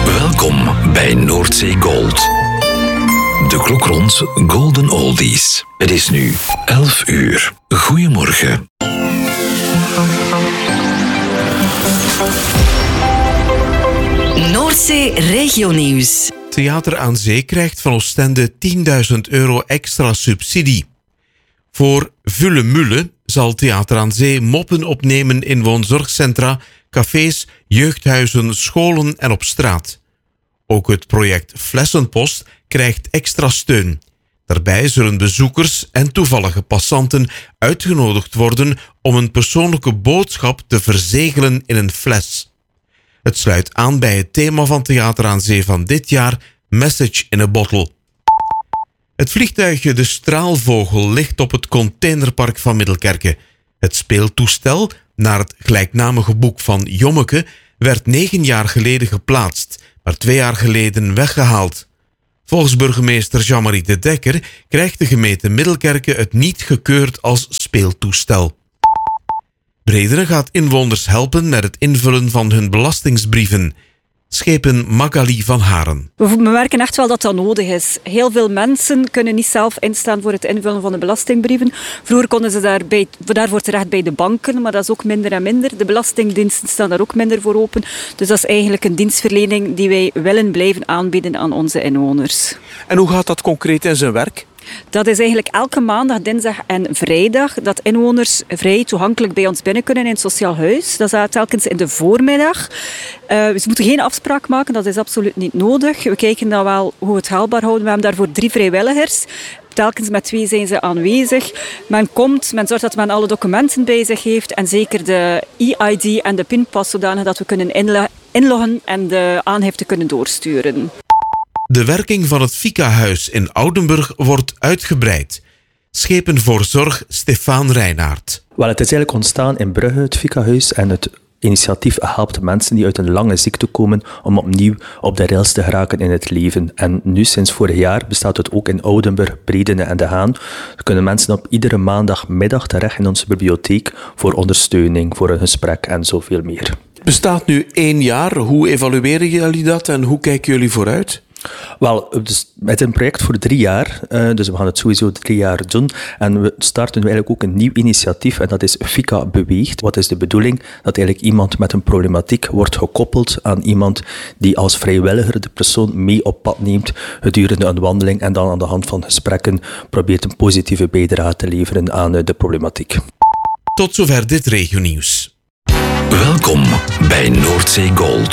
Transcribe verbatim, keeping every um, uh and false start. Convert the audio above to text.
Welkom bij Noordzee Gold. De klok rond Golden Oldies. Het is nu elf uur. Goedemorgen. Noordzee Regionieuws. Theater aan Zee krijgt van Oostende tienduizend euro extra subsidie. Voor Vulle Mulle zal Theater aan Zee moppen opnemen in woonzorgcentra, cafés, jeugdhuizen, scholen en op straat. Ook het project Flessenpost krijgt extra steun. Daarbij zullen bezoekers en toevallige passanten uitgenodigd worden om een persoonlijke boodschap te verzegelen in een fles. Het sluit aan bij het thema van Theater aan Zee van dit jaar, Message in a Bottle. Het vliegtuigje De Straalvogel ligt op het containerpark van Middelkerke. Het speeltoestel, naar het gelijknamige boek van Jommeke, werd negen jaar geleden geplaatst, maar twee jaar geleden weggehaald. Volgens burgemeester Jean-Marie de Dekker krijgt de gemeente Middelkerke het niet gekeurd als speeltoestel. Brederen gaat inwoners helpen met het invullen van hun belastingsbrieven. Schepen Magali van Haren. We merken echt wel dat dat nodig is. Heel veel mensen kunnen niet zelf instaan voor het invullen van de belastingbrieven. Vroeger konden ze daarbij, daarvoor terecht bij de banken, maar dat is ook minder en minder. De belastingdiensten staan daar ook minder voor open. Dus dat is eigenlijk een dienstverlening die wij willen blijven aanbieden aan onze inwoners. En hoe gaat dat concreet in zijn werk? Dat is eigenlijk elke maandag, dinsdag en vrijdag dat inwoners vrij toegankelijk bij ons binnen kunnen in het sociaal huis. Dat is telkens in de voormiddag. Uh, ze moeten geen afspraak maken, dat is absoluut niet nodig. We kijken dan wel hoe we het haalbaar houden. We hebben daarvoor drie vrijwilligers. Telkens met twee zijn ze aanwezig. Men komt, men zorgt dat men alle documenten bij zich heeft en zeker de E I D en de pinpas, zodanig dat we kunnen inloggen en de aangifte kunnen doorsturen. De werking van het Fika-huis in Oudenburg wordt uitgebreid. Schepen voor zorg Stefaan Reinaert. Wel, het is eigenlijk ontstaan in Brugge, het Fika-huis, en het initiatief helpt mensen die uit een lange ziekte komen om opnieuw op de rails te geraken in het leven. En nu, sinds vorig jaar, bestaat het ook in Oudenburg, Bredene en De Haan. Er kunnen mensen op iedere maandagmiddag terecht in onze bibliotheek voor ondersteuning, voor een gesprek en zoveel meer. Het bestaat nu één jaar. Hoe evalueren jullie dat en hoe kijken jullie vooruit? Wel, dus met een project voor drie jaar, uh, dus we gaan het sowieso drie jaar doen. En we starten nu eigenlijk ook een nieuw initiatief en dat is Fika Beweegt. Wat is de bedoeling? Dat eigenlijk iemand met een problematiek wordt gekoppeld aan iemand die als vrijwilliger de persoon mee op pad neemt gedurende een wandeling en dan aan de hand van gesprekken probeert een positieve bijdrage te leveren aan uh, de problematiek. Tot zover dit regionieuws. Welkom bij Noordzee Gold.